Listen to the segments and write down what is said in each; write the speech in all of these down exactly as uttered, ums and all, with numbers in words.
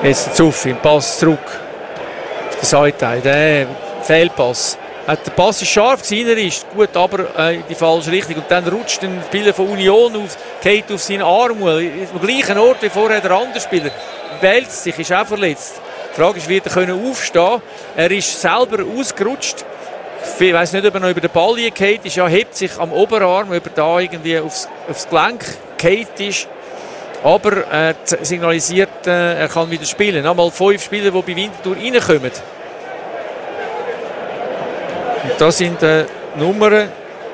Jetzt der Zuffi, ein Pass zurück. Der Seite, der Fehlpass. Der Pass ist scharf, er ist gut, aber äh, in die falsche Richtung. Und dann rutscht der Spieler von Union auf, geht auf seinen Arm. Am gleichen Ort wie vorher der andere Spieler. Wälzt sich, ist auch verletzt. Die Frage ist, wird er können aufstehen? Er ist selber ausgerutscht. Ich weiss nicht, ob er noch über den Ball geht ist. Ja, hebt sich am Oberarm, ob er da irgendwie aufs, aufs Gelenk geht ist. Aber er signalisiert, äh, er kann wieder spielen. Nochmal fünf Spieler, die bei Winterthur reinkommen. Und das sind die äh, Nummern.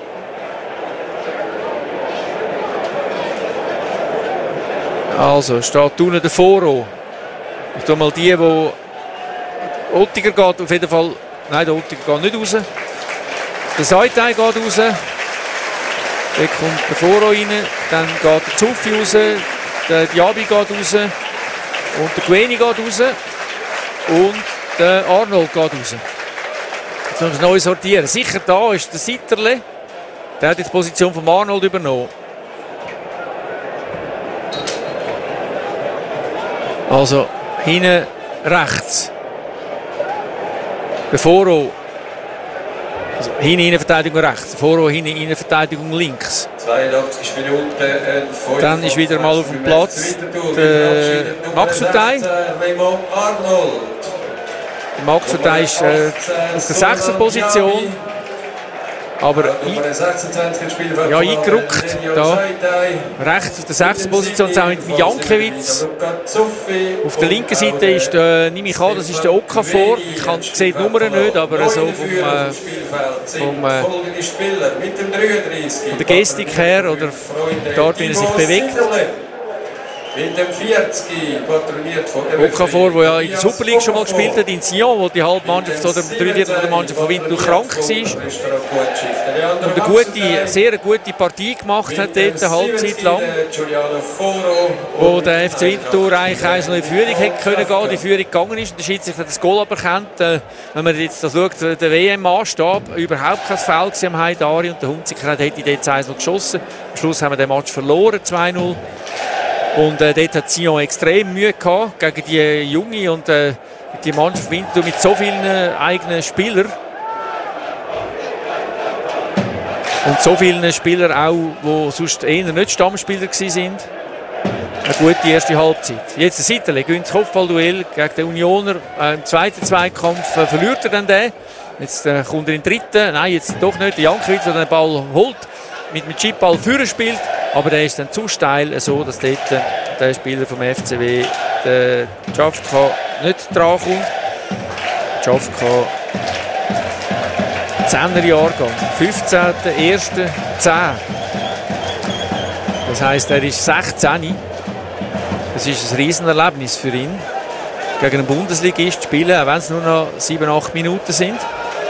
Also, steht unten der Foro. Ich tue mal die, wo Ottiger geht auf jeden Fall. Nein, der Ottiger geht nicht raus. Der Seitei geht raus. Dann kommt der Foro rein. Dann geht der Zuffi raus. Der Diaby geht raus. Und der Gueni geht raus. Und der Arnold geht raus. Jetzt müssen wir neu sortieren. Sicher da ist der Sitterle. Der hat jetzt die Position von Arnold übernommen. Also hinten rechts. Der Foro. Also hinten Innenverteidigung rechts. Der Foro hinten Innenverteidigung links. zweiundachtzig Minuten. Äh, Dann ist wieder mal auf dem Platz der Maxutei. Der Maxutei ist äh, auf der sechsten Position. Aber ein, ja, eingerückt da. Rechts auf der sechsten Position zusammen mit Jankiewicz. Auf der linken Seite ist der, nehme ich an, das ist der Okafor. Ich kann, sehe die Nummern nicht, aber so vom, äh, vom, äh, von der Gestik her oder dort, wie er sich bewegt. Mit dem vierzig patroniert von Okafor, der ja in der Super League schon mal gespielt hat, in Sion, wo die halbe Mannschaft oder drei Viertel der Mannschaft von Winterthur krank war. Und eine gute, sehr gute Partie gemacht hat dort, eine Halbzeit lang. Wo der F C Winterthur eigentlich eins null in Führung hätte können gehen, die Führung gegangen ist. Und der Schiedsrichter hat das Goal aberkannt. Äh, wenn man jetzt das schaut, der W M-Maßstab, überhaupt kein Foul am Heidari und der Hunziker hätte dort eins null geschossen. Am Schluss haben wir den Match verloren, zwei null. Und äh, dort hat Sion extrem Mühe gehabt gegen die junge und äh, die Mannschaft Winterthur mit so vielen äh, eigenen Spielern. Und so vielen Spielern auch, die sonst eher nicht Stammspieler waren. Eine gute erste Halbzeit. Jetzt der Sitterle gewinnt das Kopfballduell gegen den Unioner. Äh, Im zweiten Zweikampf äh, verliert er dann den. Jetzt äh, kommt er in den dritten. Nein, jetzt doch nicht. Der Jankiewicz, der den Ball holt, mit dem Chipball führen spielt. Aber der ist dann zu steil, so dass dort der Spieler vom F C W, der Javka, nicht dran kommt. Javka, zehner Jahrgang, fünfzehnter erster zehn. Das heisst, er ist sechzehn. Das ist ein Riesenerlebnis für ihn, gegen einen Bundesligist zu spielen, auch wenn es nur noch sieben, acht Minuten sind.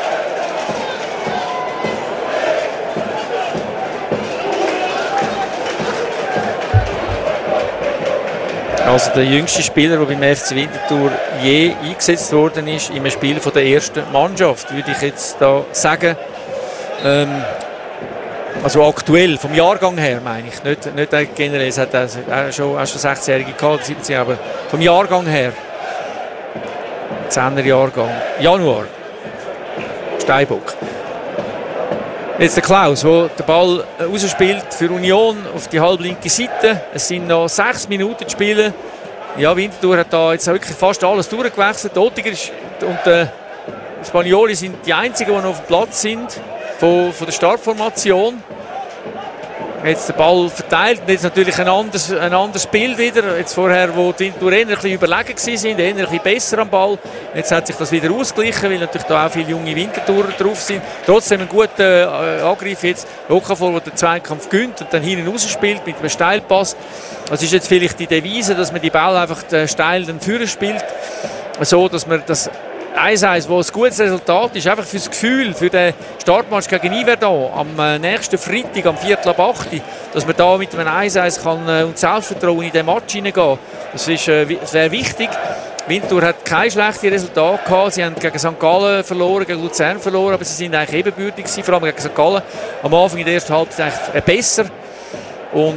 Also der jüngste Spieler, der beim F C Winterthur je eingesetzt worden ist, in einem Spiel von der ersten Mannschaft, würde ich jetzt da sagen. Ähm, also aktuell, vom Jahrgang her meine ich, nicht, nicht generell, es hat auch schon, auch schon sechzehnjährige gehabt, siebzehn, aber vom Jahrgang her. zehner Jahrgang, Januar, Steinbock. Jetzt der Klaus, der den Ball rausspielt für Union auf die halblinke Seite. Es sind noch sechs Minuten zu spielen. Ja, Winterthur hat da jetzt wirklich fast alles durchgewechselt. Ottiger und äh, Spanioli sind die einzigen, die noch auf dem Platz sind von, von der Startformation. Jetzt der Ball verteilt und jetzt natürlich ein anderes, ein anderes Bild wieder. Jetzt vorher, wo die Winterthur eher ein bisschen überlegen waren, eher ein bisschen besser am Ball. Jetzt hat sich das wieder ausgeglichen, weil natürlich da auch viele junge Winterthurer drauf sind. Trotzdem ein guter äh, Angriff jetzt. Okafor, der den Zweikampf gönnt und dann hinten rausspielt mit einem Steilpass. Das ist jetzt vielleicht die Devise, dass man die Ball einfach steil dann führen spielt. So, dass man das eins eins, wo ein gutes Resultat ist, einfach fürs Gefühl, für den Startmatch gegen Yverdon am äh, nächsten Freitag, am Viertel ab acht, dass man da mit einem eins eins kann, äh, und Selbstvertrauen in den Match hineingehen. Das ist äh, wäre wichtig. Winterthur hat keine schlechten Resultate gehabt. Sie haben gegen Sankt Gallen verloren, gegen Luzern verloren, aber sie sind eigentlich ebenbürtig gewesen, vor allem gegen Sankt Gallen. Am Anfang in der ersten Halbzeit eigentlich besser. Und